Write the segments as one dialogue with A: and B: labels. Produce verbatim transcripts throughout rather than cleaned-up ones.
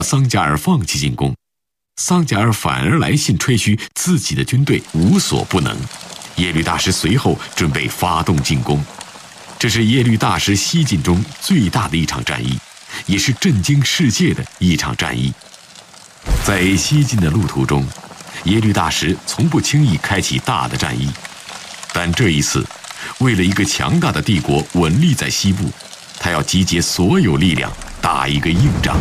A: 桑加尔放弃进攻，桑加尔反而来信吹嘘自己的军队无所不能。耶律大石随后准备发动进攻，这是耶律大石西进中最大的一场战役，也是震惊世界的一场战役。在西进的路途中，耶律大石从不轻易开启大的战役，但这一次，为了一个强大的帝国稳立在西部，他要集结所有力量打一个硬仗。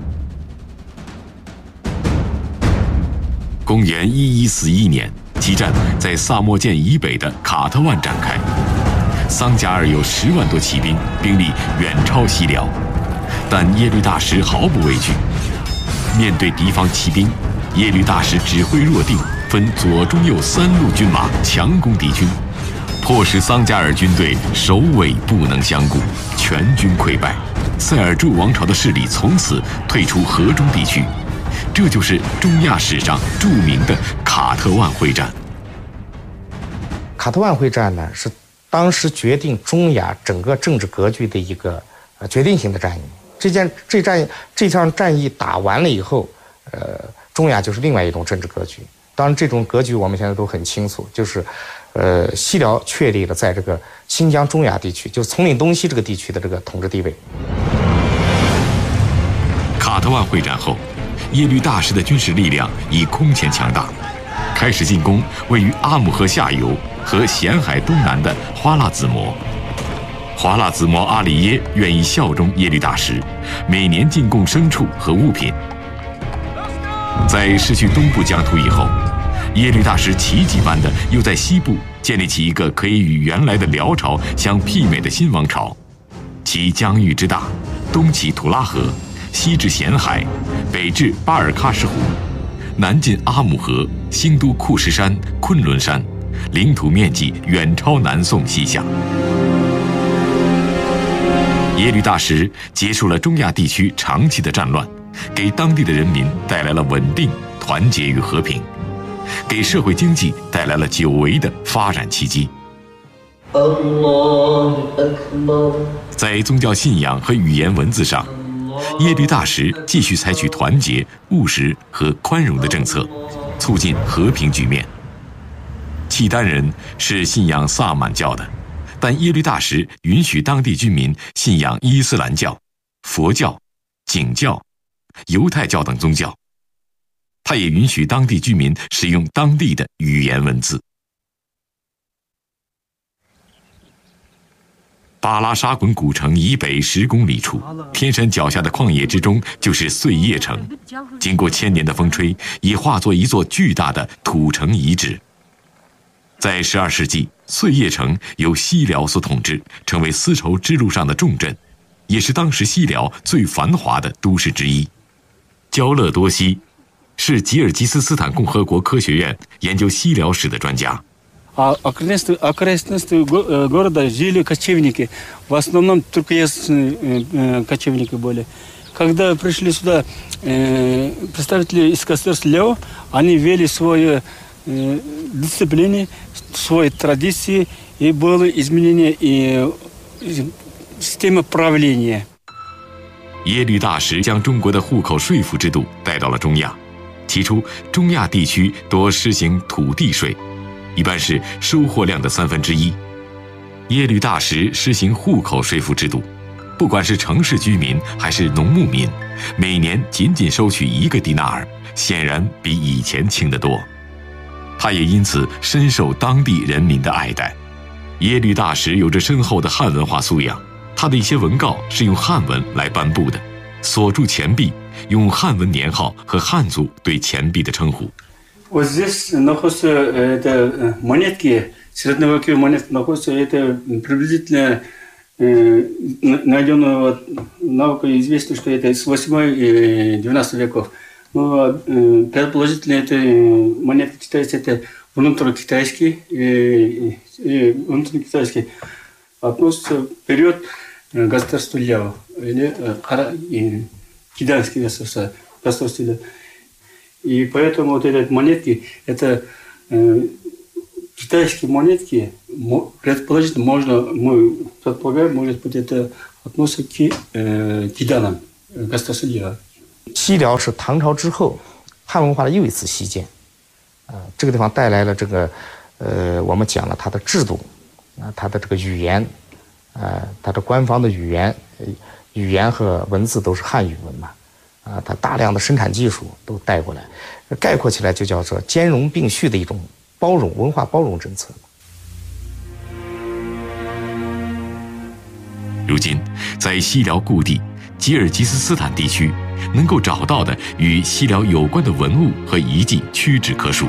A: 公元一一四一年，激战在萨莫剑以北的卡特万展开。桑加尔有十万多骑兵，兵力远超西辽，但耶律大石毫不畏惧。面对敌方骑兵，耶律大石指挥若定，分左中右三路军马强攻敌军，迫使桑加尔军队首尾不能相顾，全军溃败。塞尔柱王朝的势力从此退出河中地区。这就是中亚史上著名的卡特万会战。
B: 卡特万会战呢，是当时决定中亚整个政治格局的一个呃决定性的战役。这件这战这场战役打完了以后，呃，中亚就是另外一种政治格局。当然，这种格局我们现在都很清楚，就是呃，西辽确立了在这个新疆中亚地区，就是丛林东西这个地区的这个统治地位。
A: 卡特万会战后，耶律大石的军事力量已空前强大，开始进攻位于阿姆河下游和咸海东南的花剌子模。花剌子模阿里耶愿意效忠耶律大石，每年进贡牲畜和物品。在失去东部疆土以后，耶律大石奇迹般的又在西部建立起一个可以与原来的辽朝相媲美的新王朝，其疆域之大，东起土拉河，西至咸海，北至巴尔喀什湖，南进阿姆河，兴都库什山、昆仑山，领土面积远超南宋西夏。耶律大石结束了中亚地区长期的战乱，给当地的人民带来了稳定、团结与和平，给社会经济带来了久违的发展契机。在宗教信仰和语言文字上，耶律大石继续采取团结、务实和宽容的政策，促进和平局面。契丹人是信仰萨满教的，但耶律大石允许当地居民信仰伊斯兰教、佛教、景教、犹太教等宗教。他也允许当地居民使用当地的语言文字。巴拉沙滚古城以北十公里处，天山脚下的旷野之中就是碎叶城，经过千年的风吹，已化作一座巨大的土城遗址。在十二世纪，碎叶城由西辽所统治，成为丝绸之路上的重镇，也是当时西辽最繁华的都市之一。焦勒多西是吉尔吉斯斯坦共和国科学院研究西辽史的专家。
C: Окрестности города жили кочевники, в основном туркоязычные кочевники были. Когда пришли сюда представители из государства Ляо, они ввели свою дисциплину, свои традиции, и было изменение и системы правления.
A: 耶律大石将中国的户口税赋制度带到了中亚，起初中亚地区多实行土地税，一般是收获量的三分之一。耶律大石实行户口税赋制度，不管是城市居民还是农牧民，每年仅仅收取一个迪纳尔，显然比以前轻得多。他也因此深受当地人民的爱戴。耶律大石有着深厚的汉文化素养，他的一些文告是用汉文来颁布的，锁住钱币，用汉文年号和汉族对钱币的称呼。
C: Вот здесь находятся это монетки, средневековые монетки, находятся это приблизительно найденного наукой известно, что это с восьмого-двенадцатого веков. Но предположительно это монетки китайцы, это внутрикитайские, внутрикитайские относятся в период государства Ляо или китайские государства, государства Ляо. И поэтому вот эти монетки, это э, китайские монетки, предположительно, можно, мы предполагаем, может быть, это относится к э, киданам, государству Ляо.
B: 西辽是唐朝之后汉文化的又一次西渐，啊、呃，这个地方带来了这个，呃，我们讲了它的制度，啊、呃，它的这个语言，啊、呃，它的官方的语言，语言和文字都是汉语文嘛，啊、呃，它大量的生产技术都带过来，概括起来就叫做兼容并蓄的一种包容文化包容政策。
A: 如今，在西辽故地吉尔吉斯斯坦地区，能够找到的与西辽有关的文物和遗迹屈指可数。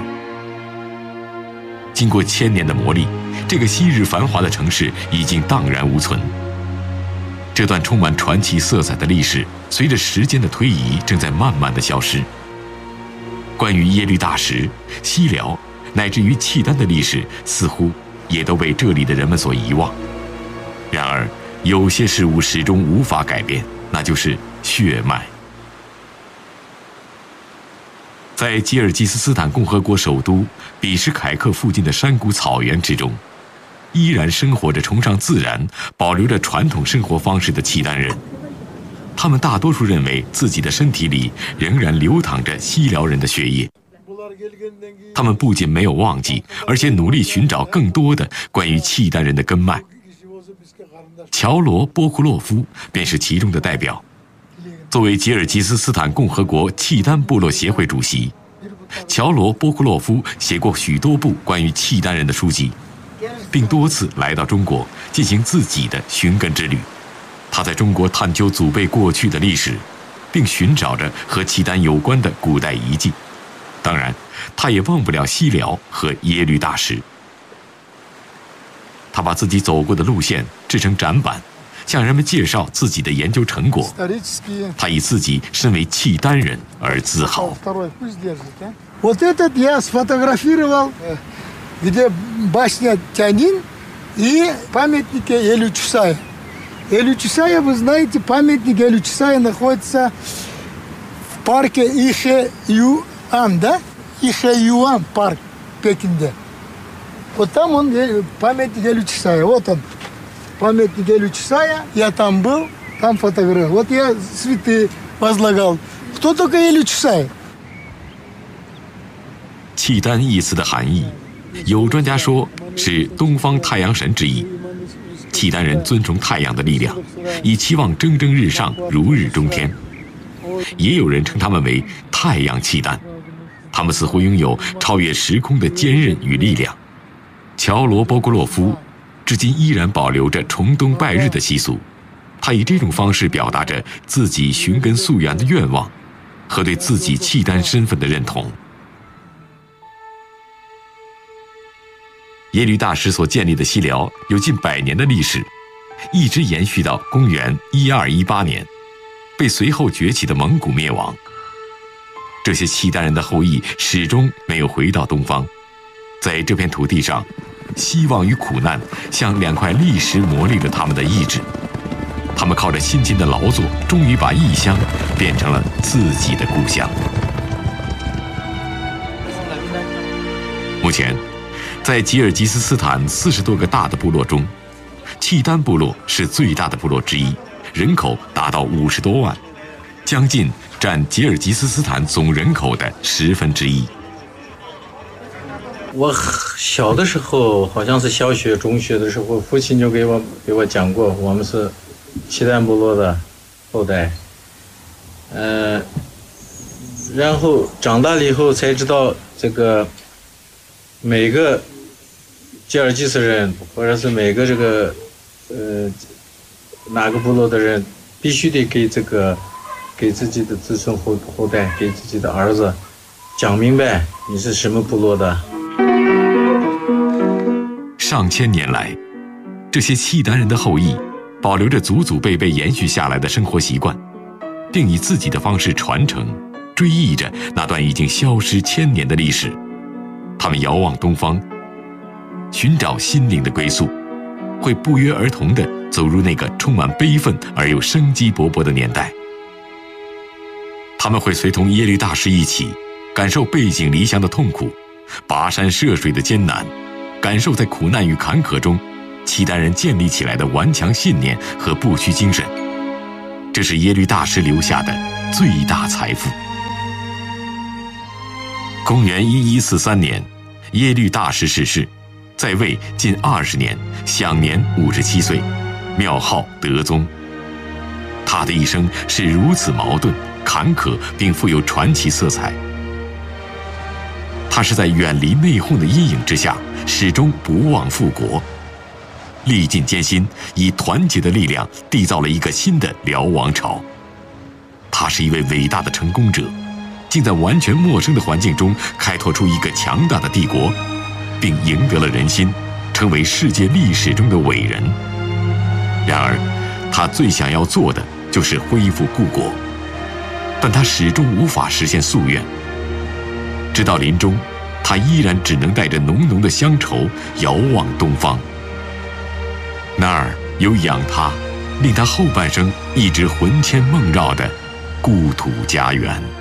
A: 经过千年的磨砺，这个昔日繁华的城市已经荡然无存。这段充满传奇色彩的历史，随着时间的推移，正在慢慢的消失。关于耶律大石、西辽，乃至于契丹的历史，似乎也都被这里的人们所遗忘。然而，有些事物始终无法改变，那就是血脉。在吉尔吉斯斯坦共和国首都比什凯克附近的山谷草原之中，依然生活着崇尚自然、保留着传统生活方式的契丹人。他们大多数认为自己的身体里仍然流淌着西辽人的血液。他们不仅没有忘记，而且努力寻找更多的关于契丹人的根脉。乔罗波库洛夫便是其中的代表。作为吉尔吉斯斯坦共和国契丹部落协会主席，乔罗波库洛夫写过许多部关于契丹人的书籍，并多次来到中国进行自己的寻根之旅。他在中国探究祖辈过去的历史，并寻找着和契丹有关的古代遗迹。当然，他也忘不了西辽和耶律大石。他把自己走过的路线制成展板，向人们介绍自己的研究成果。他以自己身为契丹人而自豪。
D: Вот этот я сфотографировал, где башня Тянин и памятник Элю Чусая. Элю Чусая, вы знаете, памятник Элю Чусая находится в парке Ихэ-Юан, да? Ихэ-Юан парк в Пекине. Вот там он, памятник Элю Чусая. Вот он, памятник Элю Чусая. Я там был, там фотографировал. Вот я цветы возлагал. Кто только Элю Чусая?
A: 契丹一词的含义，有专家说是东方太阳神之意。契丹人尊崇太阳的力量，以期望蒸蒸日上、如日中天。也有人称他们为太阳契丹，他们似乎拥有超越时空的坚韧与力量。乔罗波古洛夫至今依然保留着重冬拜日的习俗，他以这种方式表达着自己寻根溯源的愿望和对自己契丹身份的认同。耶律大石所建立的西辽有近百年的历史，一直延续到公元一二一八年，被随后崛起的蒙古灭亡。这些契丹人的后裔始终没有回到东方，在这片土地上，希望与苦难像两块砾石磨砺了他们的意志。他们靠着辛勤的劳作，终于把异乡变成了自己的故乡。目前，在吉尔吉斯斯坦四十多个大的部落中，契丹部落是最大的部落之一，人口达到五十多万，将近占吉尔吉斯斯坦总人口的十分之一。
E: 我小的时候，好像是小学、中学的时候，父亲就给我给我讲过，我们是契丹部落的后代。呃，然后长大了以后才知道，这个每个吉尔吉斯人，或者是每个这个呃哪个部落的人，必须得给这个给自己的子孙后后代，给自己的儿子讲明白你是什么部落的。
A: 上千年来，这些契丹人的后裔保留着祖祖辈辈延续下来的生活习惯，并以自己的方式传承、追忆着那段已经消失千年的历史。他们遥望东方，寻找心灵的归宿，会不约而同地走入那个充满悲愤而又生机勃勃的年代。他们会随同耶律大石一起，感受背井离乡的痛苦，跋山涉水的艰难，感受在苦难与坎坷中契丹人建立起来的顽强信念和不屈精神。 这是耶律大石留下的最大财富。公元一一四三年，耶律大石逝世，在位近二十年，享年五十七岁，庙号德宗。他的一生是如此矛盾、坎坷，并富有传奇色彩。他是在远离内讧的阴影之下，始终不忘复国，历尽艰辛，以团结的力量缔造了一个新的辽王朝。他是一位伟大的成功者，竟在完全陌生的环境中开拓出一个强大的帝国，并赢得了人心，成为世界历史中的伟人。然而，他最想要做的就是恢复故国，但他始终无法实现夙愿。直到临终，他依然只能带着浓浓的乡愁遥望东方。那儿有养他，令他后半生一直魂牵梦绕的故土家园。